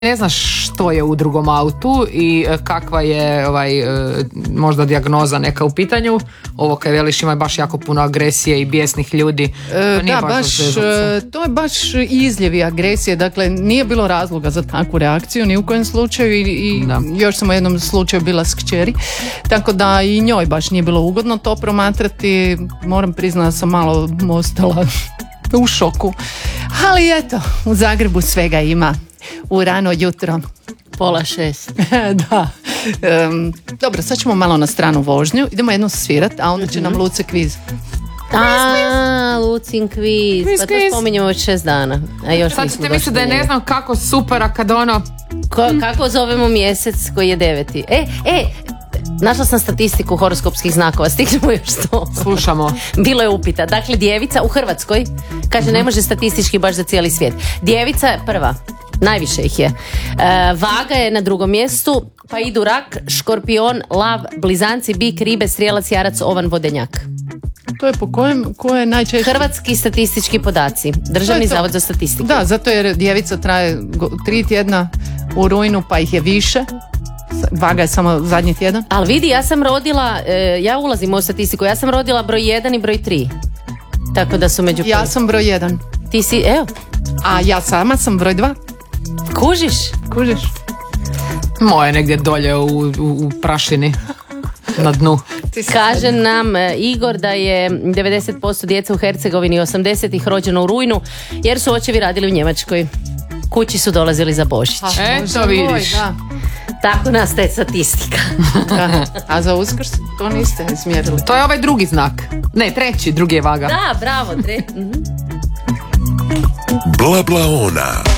ne znaš što je u drugom autu i kakva je možda dijagnoza neka u pitanju. Ovo kaj veliš ima baš jako puno agresije i bijesnih ljudi. To je baš izljevi agresije, dakle nije bilo razloga za takvu reakciju ni u kojem slučaju i još sam u jednom slučaju bila s kćeri, tako da i njoj baš nije bilo ugodno to promatrati. Moram priznati da sam malo ostala u šoku, ali eto, u Zagrebu svega ima. U rano jutro 5:30. Da. Dobro, sad ćemo malo na stranu vožnju. Idemo jedno svirat, a onda će nam Luce kviz. Lucin kviz. Pa to spominjemo već 6 dana. A još sad ćete misliti da je ne znam kako super, a kad ono... Kako zovemo mjesec koji je 9. Našla sam statistiku horoskopskih znakova, stignemo još to. Slušamo. Bilo je upita. Dakle, djevica u Hrvatskoj, kaže ne može statistički baš za cijeli svijet. Djevica je prva, najviše ih je. Vaga je na drugom mjestu, pa idu rak, škorpion, lav, blizanci, bik, ribe, strijelac, jarac, ovan, vodenjak. To je po ko je najčešće? Hrvatski statistički podaci, Državni zavod za statistiku. Da, zato jer djevica traje 3 tjedna u rujnu, pa ih je više. Vaga je samo zadnji tjedan. Ali vidi, ja sam rodila, ja ulazim u statistiku, ja sam rodila broj 1 i broj 3. Tako da su među... Ja sam broj 1. Ti si, evo. A ja sama sam broj 2. Kužiš? Moje negdje dolje u prašini. Na dnu. Kaže nam Igor da je 90% djece u Hercegovini 80-ih rođeno u rujnu, jer su očevi radili u Njemačkoj. Kući su dolazili za Božić. Eto vidiš. Da. Tako nastaje statistika. Da. A za Uskrs to niste izmjerili. To je ovaj drugi znak. Ne, treći, drugi je vaga. Da, bravo. Bla bla ona.